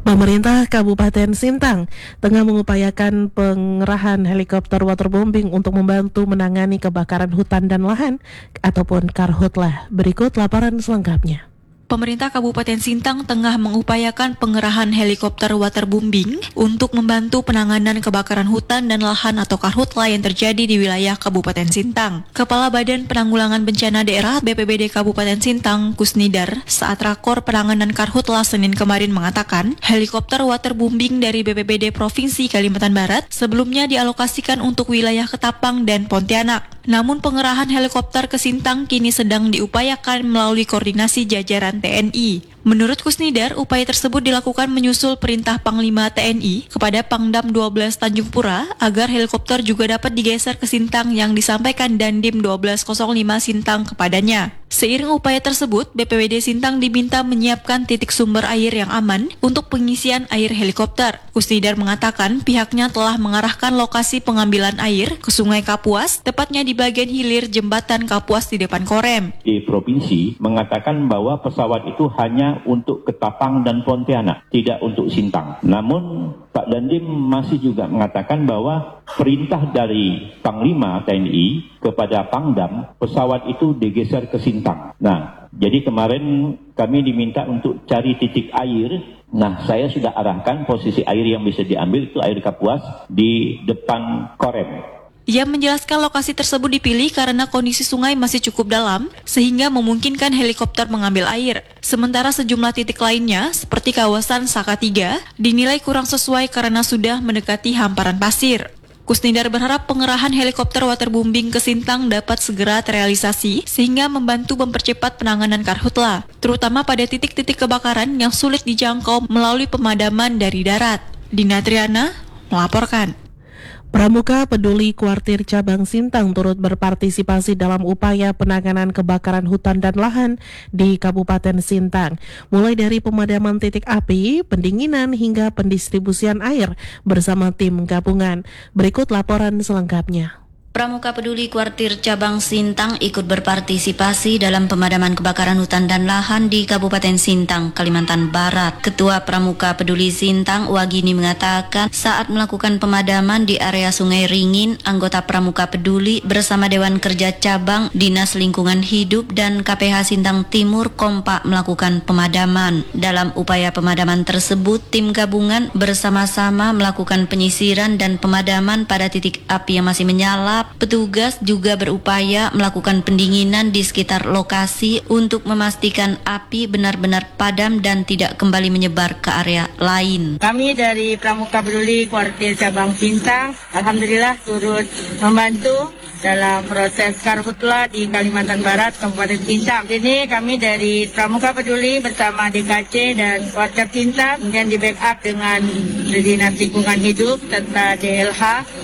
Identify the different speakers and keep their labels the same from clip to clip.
Speaker 1: Pemerintah Kabupaten Sintang tengah mengupayakan pengerahan helikopter waterbombing untuk membantu menangani kebakaran hutan dan lahan ataupun karhutlah. Berikut laporan selengkapnya.
Speaker 2: Pemerintah Kabupaten Sintang tengah mengupayakan pengerahan helikopter waterbombing untuk membantu penanganan kebakaran hutan dan lahan atau karhutla yang terjadi di wilayah Kabupaten Sintang. Kepala Badan Penanggulangan Bencana Daerah BPBD Kabupaten Sintang, Kusnidar, saat rakor penanganan karhutla Senin kemarin mengatakan, helikopter waterbombing dari BPBD Provinsi Kalimantan Barat sebelumnya dialokasikan untuk wilayah Ketapang dan Pontianak. Namun pengerahan helikopter ke Sintang kini sedang diupayakan melalui koordinasi jajaran TNI. Menurut Kusnidar, upaya tersebut dilakukan menyusul perintah Panglima TNI kepada Pangdam 12 Tanjung Pura agar helikopter juga dapat digeser ke Sintang yang disampaikan Dandim 1205 Sintang kepadanya. Seiring upaya tersebut, BPBD Sintang diminta menyiapkan titik sumber air yang aman untuk pengisian air helikopter. Kusnidar mengatakan pihaknya telah mengarahkan lokasi pengambilan air ke Sungai Kapuas, tepatnya di bagian hilir jembatan Kapuas di depan Korem.
Speaker 3: Di provinsi mengatakan bahwa pesawat itu hanya untuk Ketapang dan Pontianak, tidak untuk Sintang. Namun Pak Dandim masih juga mengatakan bahwa perintah dari Panglima TNI kepada Pangdam, pesawat itu digeser ke Sintang. Nah, jadi kemarin kami diminta untuk cari titik air. Nah, saya sudah arahkan posisi air yang bisa diambil itu air Kapuas di depan Korem.
Speaker 2: Ia menjelaskan lokasi tersebut dipilih karena kondisi sungai masih cukup dalam, sehingga memungkinkan helikopter mengambil air. Sementara sejumlah titik lainnya, seperti kawasan Saka 3, dinilai kurang sesuai karena sudah mendekati hamparan pasir. Kusnidar berharap pengerahan helikopter waterbombing ke Sintang dapat segera terrealisasi, sehingga membantu mempercepat penanganan karhutla, terutama pada titik-titik kebakaran yang sulit dijangkau melalui pemadaman dari darat. Dina Triana melaporkan.
Speaker 1: Pramuka Peduli Kuartir Cabang Sintang turut berpartisipasi dalam upaya penanganan kebakaran hutan dan lahan di Kabupaten Sintang, mulai dari pemadaman titik api, pendinginan hingga pendistribusian air bersama tim gabungan. Berikut laporan selengkapnya.
Speaker 4: Pramuka Peduli Kuartir Cabang Sintang ikut berpartisipasi dalam pemadaman kebakaran hutan dan lahan di Kabupaten Sintang, Kalimantan Barat. Ketua Pramuka Peduli Sintang, Wagini, mengatakan saat melakukan pemadaman di area Sungai Ringin, anggota Pramuka Peduli bersama Dewan Kerja Cabang, Dinas Lingkungan Hidup, dan KPH Sintang Timur kompak melakukan pemadaman. Dalam upaya pemadaman tersebut, tim gabungan bersama-sama melakukan penyisiran dan pemadaman pada titik api yang masih menyala. Petugas juga berupaya melakukan pendinginan di sekitar lokasi untuk memastikan api benar-benar padam dan tidak kembali menyebar ke area lain.
Speaker 5: Kami dari Pramuka Peduli Kuartir Cabang Sintang, alhamdulillah turut membantu dalam proses karhutla di Kalimantan Barat, Kabupaten Sintang. Ini kami dari Pramuka Peduli bersama DKC dan Kuartir Sintang, kemudian di backup dengan Dinas Lingkungan Hidup serta DLH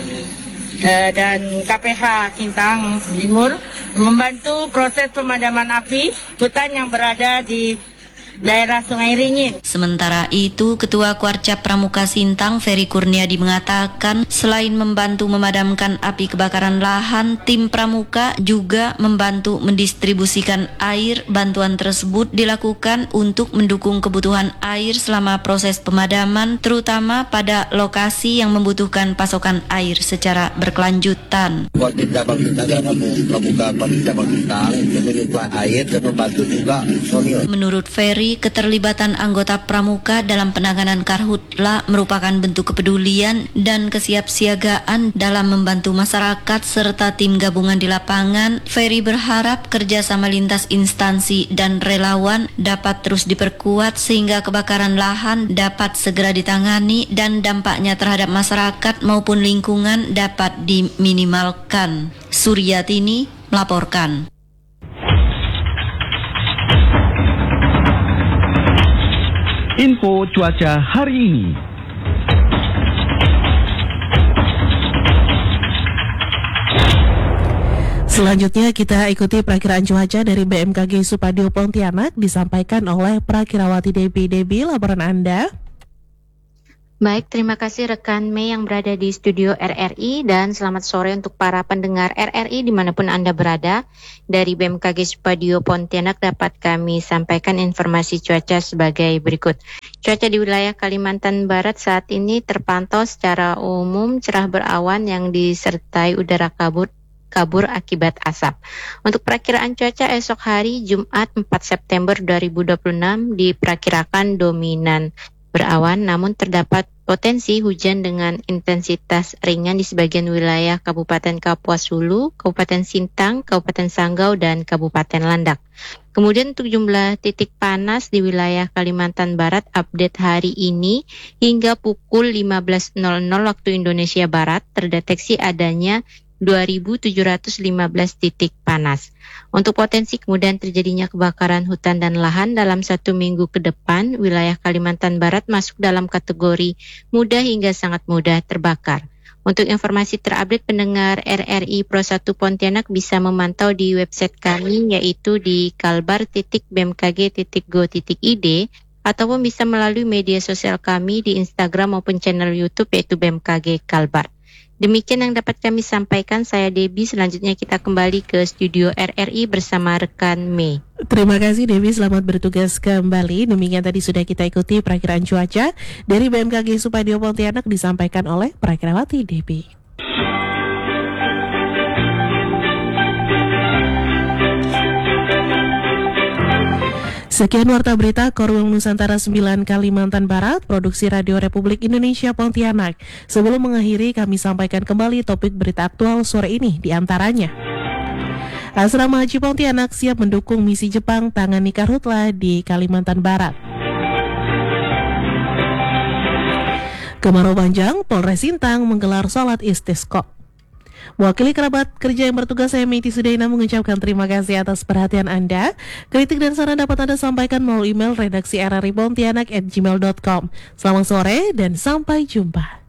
Speaker 5: dan KPH Sintang Timur membantu proses pemadaman api hutan yang berada di daerah Sungai Ringin.
Speaker 4: Sementara itu, Ketua Kuarcap Pramuka Sintang, Ferry Kurniadi, mengatakan selain membantu memadamkan api kebakaran lahan, tim Pramuka juga membantu mendistribusikan air. Bantuan tersebut dilakukan untuk mendukung kebutuhan air selama proses pemadaman, terutama pada lokasi yang membutuhkan pasokan air secara berkelanjutan.
Speaker 6: Kuartir Cabang Sintang dan Pramuka Cabang Sintang menyediakan air dan membantu juga personil.
Speaker 4: Menurut Ferry, keterlibatan anggota Pramuka dalam penanganan karhutla merupakan bentuk kepedulian dan kesiapsiagaan dalam membantu masyarakat serta tim gabungan di lapangan. Ferry berharap kerjasama lintas instansi dan relawan dapat terus diperkuat sehingga kebakaran lahan dapat segera ditangani dan dampaknya terhadap masyarakat maupun lingkungan dapat diminimalkan. Suryatini melaporkan.
Speaker 7: Info cuaca hari ini.
Speaker 1: Selanjutnya kita ikuti perakiraan cuaca dari BMKG Supadio Pontianak disampaikan oleh Prakirawati Debi. Laporan Anda.
Speaker 8: Baik, terima kasih rekan Mei yang berada di studio RRI dan selamat sore untuk para pendengar RRI dimanapun Anda berada. Dari BMKG Supadio Pontianak dapat kami sampaikan informasi cuaca sebagai berikut. Cuaca di wilayah Kalimantan Barat saat ini terpantau secara umum cerah berawan yang disertai udara kabur akibat asap. Untuk perakiraan cuaca esok hari Jumat 4 September 2026 diperkirakan dominan berawan, namun terdapat potensi hujan dengan intensitas ringan di sebagian wilayah Kabupaten Kapuas Hulu, Kabupaten Sintang, Kabupaten Sanggau, dan Kabupaten Landak. Kemudian untuk jumlah titik panas di wilayah Kalimantan Barat update hari ini hingga pukul 15.00 waktu Indonesia Barat terdeteksi adanya 2.715 titik panas. Untuk potensi kemudian terjadinya kebakaran hutan dan lahan dalam 1 minggu ke depan, wilayah Kalimantan Barat masuk dalam kategori mudah hingga sangat mudah terbakar. Untuk informasi terupdate pendengar RRI Pro 1 Pontianak bisa memantau di website kami yaitu di kalbar.bmkg.go.id ataupun bisa melalui media sosial kami di Instagram maupun channel YouTube yaitu BMKG Kalbar. Demikian yang dapat kami sampaikan, saya Debbie. Selanjutnya kita kembali ke studio RRI bersama rekan Mei.
Speaker 1: Terima kasih Debbie, selamat bertugas kembali. Demikian tadi sudah kita ikuti perakiraan cuaca dari BMKG Supadio Pontianak disampaikan oleh Prakrawati Debbie. Sekian warta berita Korwil Nusantara 9 Kalimantan Barat, produksi Radio Republik Indonesia Pontianak. Sebelum mengakhiri, kami sampaikan kembali topik berita aktual sore ini diantaranya. Asrama Haji Pontianak siap mendukung misi Jepang tangani karhutla di Kalimantan Barat. Kemarau panjang, Polres Sintang menggelar sholat istisqa. Mewakili kerabat kerja yang bertugas, saya Meiti Sudaina mengucapkan terima kasih atas perhatian Anda. Kritik dan saran dapat Anda sampaikan melalui email redaksi rri pontianak@gmail.com. Selamat sore dan sampai jumpa.